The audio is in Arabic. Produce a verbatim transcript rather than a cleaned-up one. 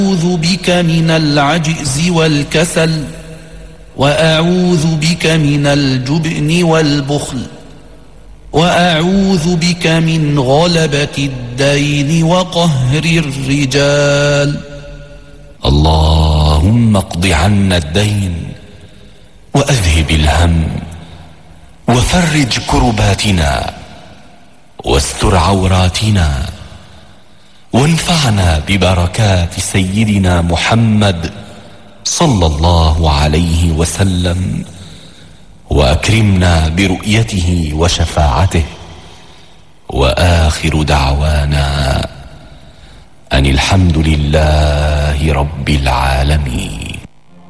أعوذ بك من العجز والكسل وأعوذ بك من الجبن والبخل وأعوذ بك من غلبة الدين وقهر الرجال. اللهم اقض عنا الدين وأذهب الهم وفرج كرباتنا واستر عوراتنا وانفعنا ببركات سيدنا محمد صلى الله عليه وسلم وأكرمنا برؤيته وشفاعته. وآخر دعوانا أن الحمد لله رب العالمين.